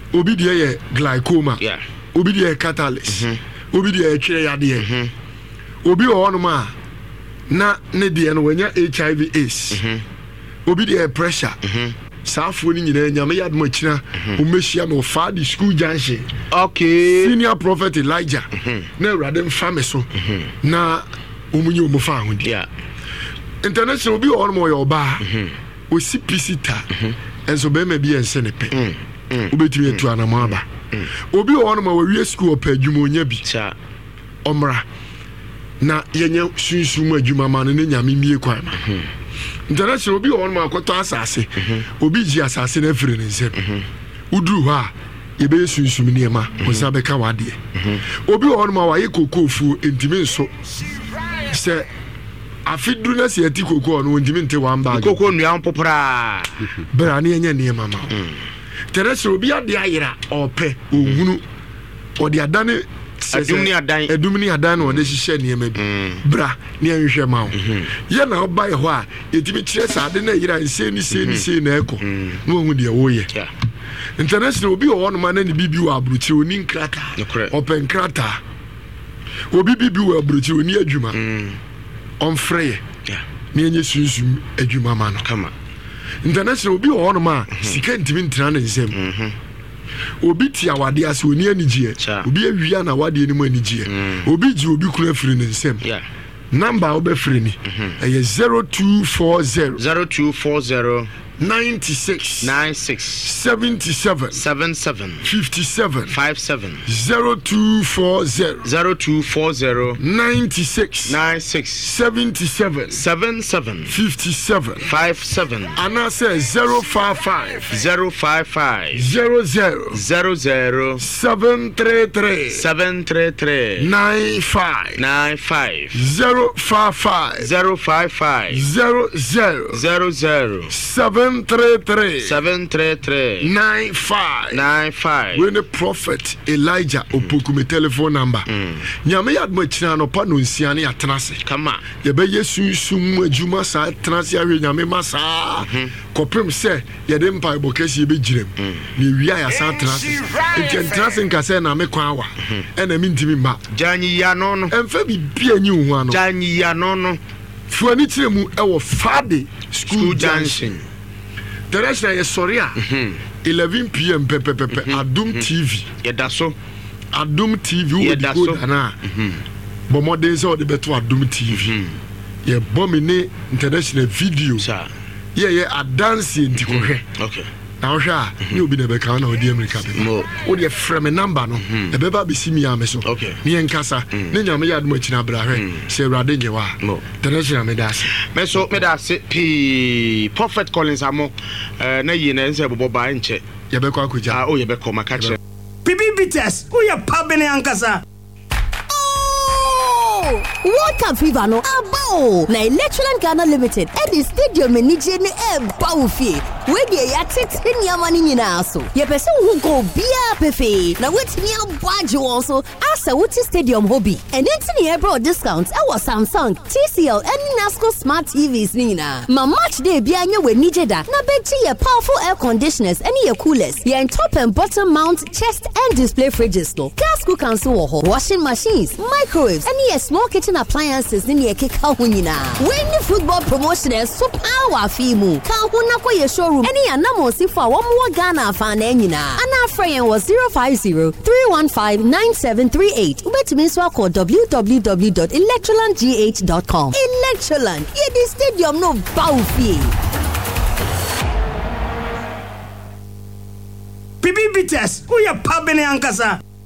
obi de glaucoma obi de catalyst obi de twa yade obi o ma na ne de no wanya HIV AIDS obi de pressure Safo ni nyina nyame yad mo kina o mehia no fa di school junction senior prophet Elijah na urade mfa me so na omunye o mo fa ahudi international bi on mo yo ba o si pisita enso be ma bi ense ne pe obetumi etu anamo aba obi on mo we school pa adwuma onya bi omra na yenye sunsun adwuma ma no nyame mie kwan ma international obi on ma akoto asase obi ji asase na firi ne nsem uduru ha ye be sunsun ne ma o sa be ka wade obi on ma wa ye kokofu entimi nso se afidru na se ati koko no entimi nte wan ba koko nua popra bra ne nya ne ma ma international obi ade ayira ope ohunu odi adane Adumni adan no de hihye ne ma bi bra ne anhwe ma wo ye na oba ye ho a etimi kire sade na yira nse ni na eko no hu de wo ye international obi o no ma na ni bibi wa abruchi oni nkrata open krata obi bibi wa abruchi oni adwuma on freye ne enye sunsun adwuma ma no kama international obi o no ma sika ntimi ntra na nsem obi tia wade ase oni anigye obi awia na wade ni mu anigye obi ji obi kura firi ne nsem number obefiri ni 0240 96 77 57 0240 96 77 57 ana say 055 00 733 95 055 00 733 95 when the prophet Elijah opokume telephone number nyame yadmo china no pa no nsia ne atenase kama ye be yesunsum adwuma sa atenase ahwe nyame masa kopem se ye de mpa ibokesi be girem ne wia ya sa atenase atenase nkase na me kwan wa ena mi ntimi ma janyi ya no no emfa bi bia nyi hu ano janyi ya no no fuani tiremu ewo Fade school junction Teresa ye soria 11 p.m. pepe Adum TV yedaso Adum TV wo di go dana bo modern so de beto Adum TV ye bomine international video ye a dance ntikohwe okay na wo hwa ni obi na be ka na odi America be wo de frame number no e be ba be simi ame so ni enkasa ni nyame ya adum akina brahwe se urade nyewa international medase medase p Prophet Collins amo na yi na nse bobo ba nche ye be kwa akuja ye be ko makache Bibibites who ya pabene ankasa. World Cup fever no abo na Electroland Ghana Limited at the stadium enije ni bawfi we dey ya tete nyama ni nyina so ye pese hu go bia pefe na wetimi abwaje won so asa wuti stadium hobby and entini e bro discounts e was Samsung TCL and Nasco smart TVs ni nyina ma match day bia nya we nije da na beji ye powerful air conditioners and ye coolers ye top and bottom mount chest and display fridges no gas cookers wo ho washing machines microwaves and ye small kitchen appliances ni ye keka ho nyina when football promotions so power fimu ka ho na ko ye showroom any anamo sifo a wo mo Ghana fa na nyina ana frame was 050-315-9738 ubetumi so call www.electrolandgh.com Electroland ye the stadium no bawfie Bibibites who ya pabene ankasa.